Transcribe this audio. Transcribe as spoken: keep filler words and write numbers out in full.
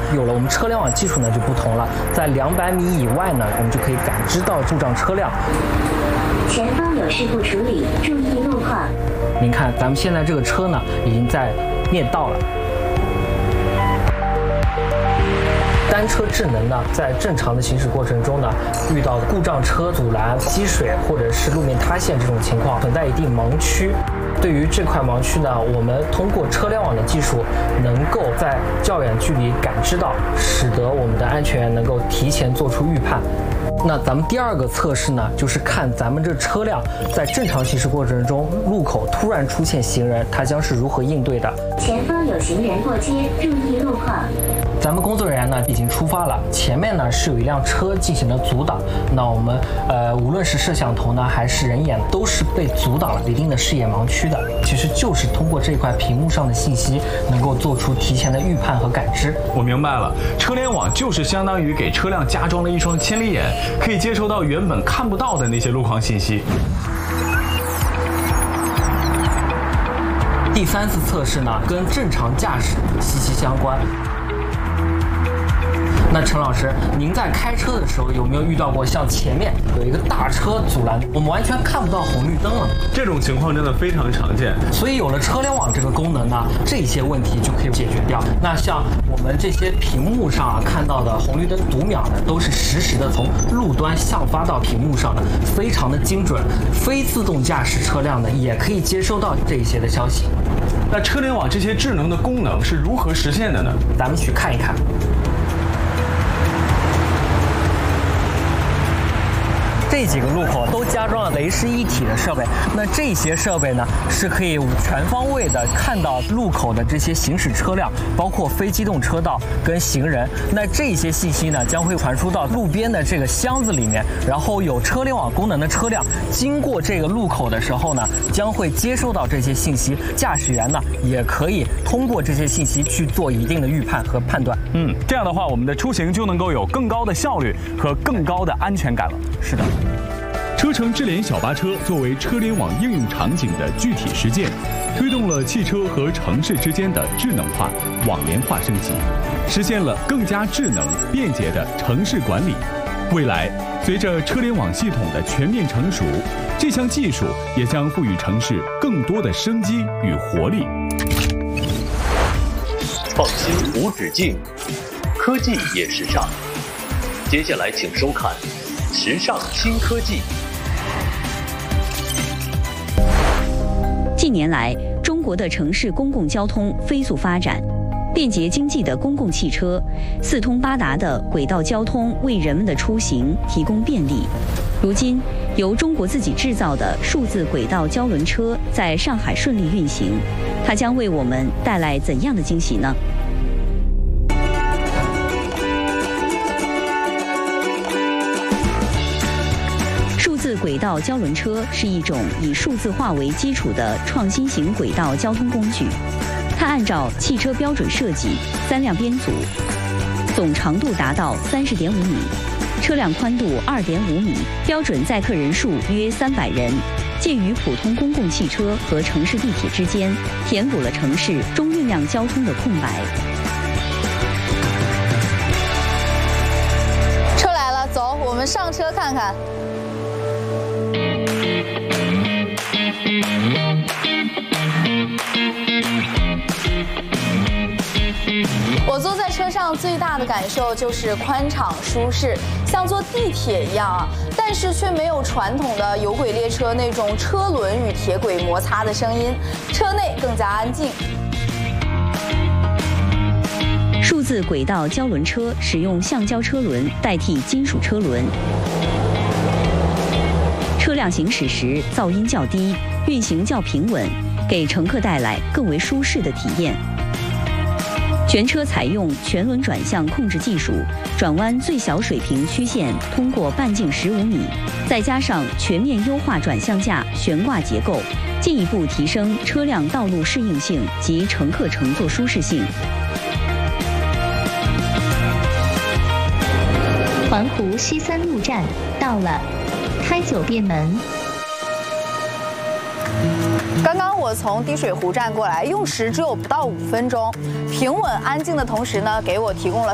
有了我们车联网技术呢就不同了，在两百米以外呢，我们就可以感知到故障车辆。 前方有事故处理，注意路况。 您看，咱们现在这个车呢，已经在灭道了。单车智能呢，在正常的行驶过程中呢，遇到故障车阻拦、积水或者是路面塌陷这种情况，存在一定盲区。对于这块盲区呢，我们通过车联网的技术，能够在较远距离感知到，使得我们的安全员能够提前做出预判。那咱们第二个测试呢，就是看咱们这车辆在正常行驶过程中，路口突然出现行人，它将是如何应对的。 前方有行人过街，注意路况。 咱们工作人员呢已经出发了，前面呢是有一辆车进行了阻挡，那我们呃无论是摄像头呢还是人眼，都是被阻挡了一定的视野盲区的。其实就是通过这块屏幕上的信息，能够做出提前的预判和感知。 我明白了，车联网就是相当于给车辆加装了一双千里眼，可以接收到原本看不到的那些路况信息。 第三次测试呢，跟正常驾驶息息相关。那陈老师，您在开车的时候有没有遇到过像前面有一个大车阻拦，我们完全看不到红绿灯了？ 这种情况真的非常常见。 所以有了车联网这个功能呢，这些问题就可以解决掉。那像我们这些屏幕上啊看到的红绿灯读秒呢，都是实时的从路端向发到屏幕上的，非常的精准。非自动驾驶车辆呢，也可以接收到这些的消息。 那车联网这些智能的功能是如何实现的呢？ 咱们去看一看。这几个路口都加装了雷士一体的设备，那这些设备呢是可以全方位的看到路口的这些行驶车辆，包括非机动车道跟行人。那这些信息呢将会传输到路边的这个箱子里面，然后有车联网功能的车辆经过这个路口的时候呢，将会接收到这些信息，驾驶员呢也可以通过这些信息去做一定的预判和判断。 嗯，这样的话，我们的出行就能够有更高的效率和更高的安全感了。 是的。 车城智联小巴车作为车联网应用场景的具体实践，推动了汽车和城市之间的智能化、网联化升级，实现了更加智能、便捷的城市管理。未来，随着车联网系统的全面成熟，这项技术也将赋予城市更多的生机与活力。 创新无止境，科技也时尚。接下来，请收看《时尚新科技》。 近年来，中国的城市公共交通飞速发展，便捷经济的公共汽车、四通八达的轨道交通为人们的出行提供便利。如今，由中国自己制造的数字轨道交轮车在上海顺利运行，它将为我们带来怎样的惊喜呢？数字轨道交轮车是一种以数字化为基础的创新型轨道交通工具。它按照汽车标准设计，三辆编组，总长度达到三十点五米，车辆宽度二点五米，标准载客人数约三百人，介于普通公共汽车和城市地铁之间，填补了城市中运量交通的空白。 车来了，走，我们上车看看。我坐在车上最大的感受就是宽敞舒适，像坐地铁一样啊，但是却没有传统的有轨列车那种车轮与铁轨摩擦的声音，车内更加安静。 数字轨道交轮车使用橡胶车轮代替金属车轮，车辆行驶时噪音较低，运行较平稳，给乘客带来更为舒适的体验。全车采用全轮转向控制技术，转弯最小水平曲线通过半径十五米，再加上全面优化转向架悬挂结构，进一步提升车辆道路适应性及乘客乘坐舒适性。 环湖西三路站到了，开九便门。 刚刚我从滴水湖站过来，用时只有不到五分钟，平稳安静的同时呢，给我提供了